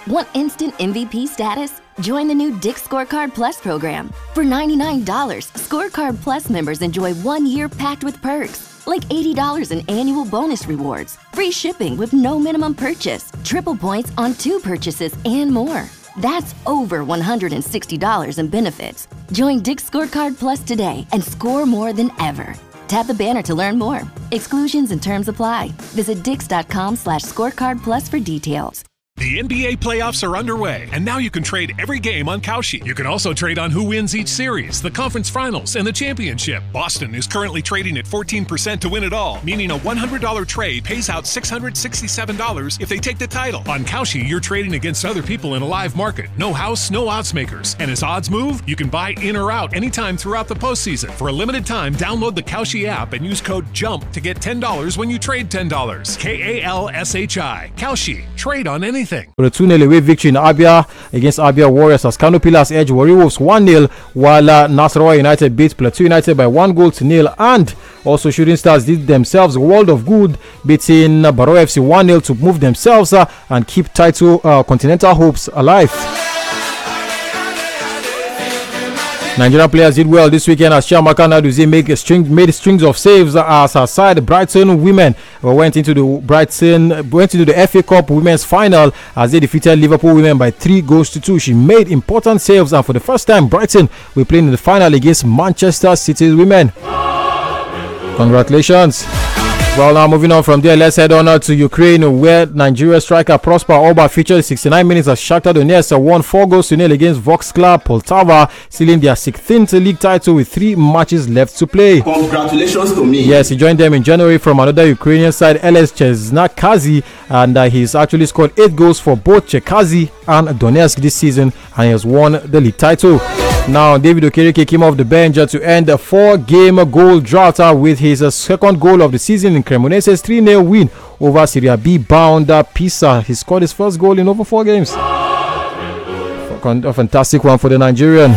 Want instant MVP status? Join the new Dick's Scorecard Plus program. For $99, Scorecard Plus members enjoy 1 year packed with perks, like $80 in annual bonus rewards, free shipping with no minimum purchase, triple points on 2 purchases, and more. That's over $160 in benefits. Join Dick's Scorecard Plus today and score more than ever. Tap the banner to learn more. Exclusions and terms apply. Visit dix.com/scorecardplus for details. The NBA playoffs are underway, and now you can trade every game on Kalshi. You can also trade on who wins each series, the conference finals, and the championship. Boston is currently trading at 14% to win it all, meaning a $100 trade pays out $667 if they take the title. On Kalshi, you're trading against other people in a live market. No house, no odds makers. And as odds move, you can buy in or out anytime throughout the postseason. For a limited time, download the Kalshi app and use code JUMP to get $10 when you trade $10. KALSHI. Kalshi. Trade on anything. For a 2-0 away victory in Abia against Abia Warriors as Kano Pillars edge Warri Wolves 1-0, while Nasarawa United beat Plateau United by 1-0, and also Shooting Stars did themselves a world of good, beating Barrow FC 1-0 to move themselves and keep title continental hopes alive. Nigerian players did well this weekend as Chiamaka Naduzie made strings of saves as her side Brighton women went into the FA Cup Women's Final as they defeated Liverpool women by 3-2. She made important saves, and for the first time Brighton were playing in the final against Manchester City's women. Congratulations. Well, now moving on from there, let's head on to Ukraine, where Nigeria striker Prosper Oba featured 69 minutes as Shakhtar Donetsk won 4-0 against Voxclav Poltava, sealing their 16th league title with 3 matches left to play. Congratulations to me. Yes, he joined them in January from another Ukrainian side, LS Chernakazi, and he's actually scored 8 goals for both Cherkasy and Donetsk this season, and he has won the league title. Now, David Okereke came off the bench to end a 4-game goal drought with his second goal of the season in Cremonese's 3-0 win over Serie B bound Pisa. He scored his first goal in over 4 games. A fantastic one for the Nigerian.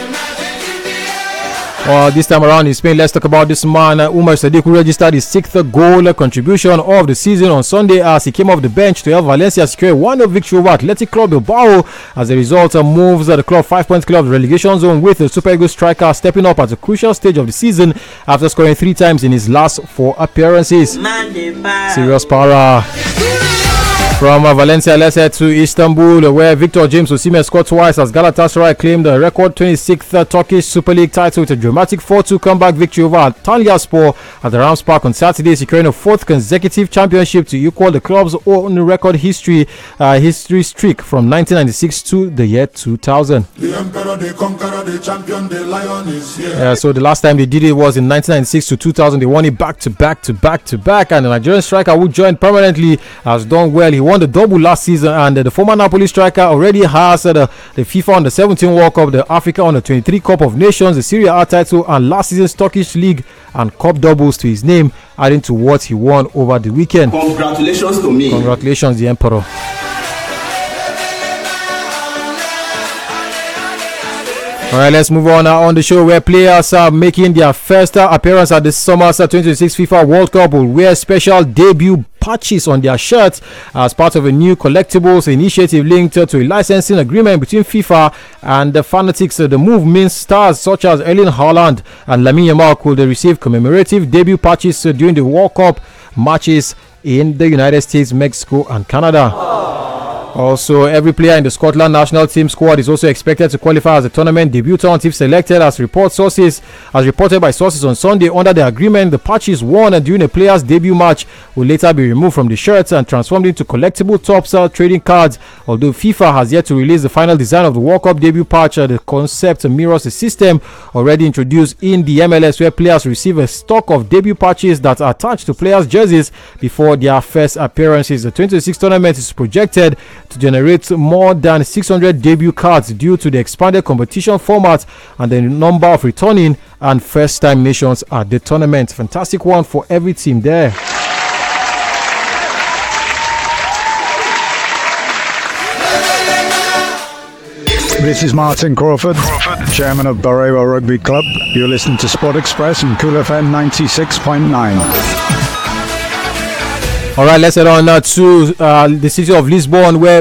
This time around in Spain, let's talk about this man, Umar Sadiq, who registered his 6th goal contribution of the season on Sunday as he came off the bench to help Valencia secure 1-0 victory over Athletic Club Bilbao. As a result, moves the club 5 points clear of the relegation zone, with the Super Eagles striker stepping up at a crucial stage of the season after scoring 3 times in his last 4 appearances. Serious power. From Valencia, let's head to Istanbul, where Victor James Osimhen scored twice as Galatasaray claimed the record 26th Turkish Super League title with a dramatic 4-2 comeback victory over Antalyaspor at the Rams Park on Saturday, securing a 4th consecutive championship to equal the club's own record history streak from 1996 to the year 2000. The emperor, the conqueror, the champion, the lion is here. So the last time they did it was in 1996 to 2000. They won it back to back, and the Nigerian striker who joined permanently has done well. He won the double last season, and the former Napoli striker already has the FIFA Under-17 World Cup, the Africa Under-23 Cup of Nations, the Serie A title, and last season's Turkish League and Cup doubles to his name, adding to what he won over the weekend. Congratulations to me. Congratulations, the Emperor. Alright, let's move on the show, where players are making their first appearance at the summer's 2026 FIFA World Cup will wear special debut patches on their shirts as part of a new collectibles initiative linked to a licensing agreement between FIFA and the Fanatics. The move means stars such as Erling Haaland and Lamine Yamal could receive commemorative debut patches during the World Cup matches in the United States, Mexico, and Canada. Also, every player in the Scotland national team squad is also expected to qualify as a tournament debutant if selected, as reported by sources on Sunday. Under the agreement, the patches worn during a player's debut match will later be removed from the shirts and transformed into collectible tops trading cards. Although FIFA has yet to release the final design of the World Cup debut patch, the concept mirrors a system already introduced in the MLS, where players receive a stock of debut patches that are attached to players' jerseys before their first appearances. The 2026 tournament is projected to generate more than 600 debut cards due to the expanded competition format and the number of returning and first-time nations at the tournament. Fantastic one for every team there. This is Martin Crawford, Chairman of Barreiro Rugby Club. You're listening to Sport Express and Cool FM 96.9. All right, let's head on to the city of Lisbon, where